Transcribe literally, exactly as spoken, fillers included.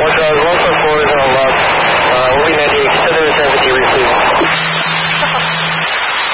One Charlie, one four four is on the left. Uh, looking at the extended